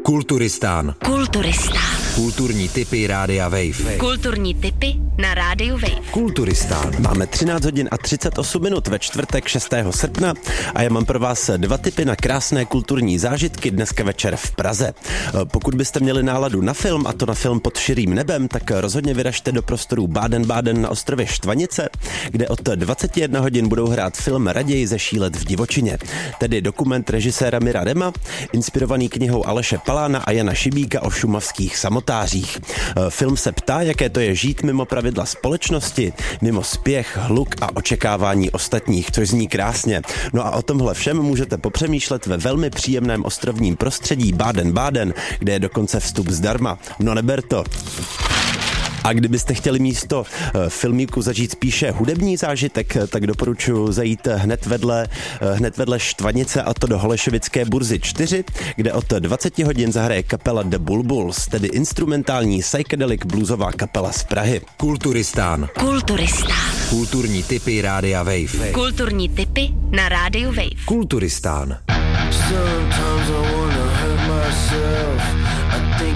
Kulturistán. Kulturní tipy Rádia Wave. Kulturní tipy na Rádiu Wave. Kulturistán. Máme 13 hodin a 38 minut ve čtvrtek 6. srpna a já mám pro vás 2 tipy na krásné kulturní zážitky dneska večer v Praze. Pokud byste měli náladu na film, a to na film Pod širým nebem, tak rozhodně vyražte do prostorů Baden-Baden na ostrově Štvanice, kde od 21 hodin budou hrát film Raději zešílet v divočině, tedy dokument režiséra Mira Rema, inspirovaný knihou Aleše Palána a Jana Šibíka o šumavských samotářích. Film se ptá, jaké to je žít mimo pravidla společnosti, mimo spěch, hluk a očekávání ostatních, což zní krásně. No a o tomhle všem můžete popřemýšlet ve velmi příjemném ostrovním prostředí Baden-Baden, kde je dokonce vstup zdarma. No neber to. A kdybyste chtěli místo filmíku zažít spíše hudební zážitek, tak doporučuji zajít hned vedle Štvanice, a to do Holešovické burzy 4, kde od 20 hodin zahraje kapela The Bulbuls, tedy instrumentální psychedelic bluesová kapela z Prahy. Kulturistán. Kulturní tipy Rádia Wave. Kulturní tipy na Rádiu Wave. Kulturistán. Sometimes I wanna hurt myself. I think